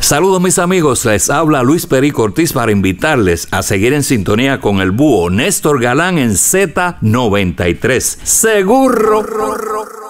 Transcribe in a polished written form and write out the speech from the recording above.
Saludos mis amigos, les habla Luis Perico Ortiz para invitarles a seguir en sintonía con el búho Néstor Galán en Z93. ¡Seguro!